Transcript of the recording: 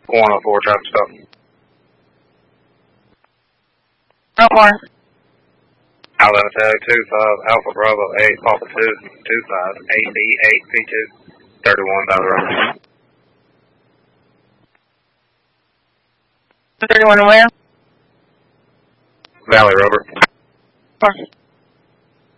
104 traffic stop. No more. Atlanta Tag 25 Alpha Bravo 8 Papa 2 25 8B 8 P2 31,000 rounds. 31 where? Valley Rover. Perfect.